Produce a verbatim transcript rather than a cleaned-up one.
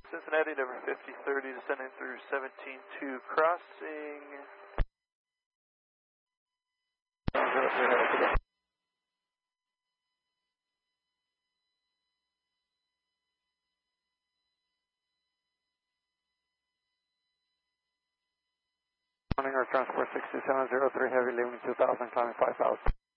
Cincinnati, number fifty thirty, descending through seventeen two, crossing. Morning, Air Transport six two seven zero three, heavy leaving two thousand, climbing five thousand.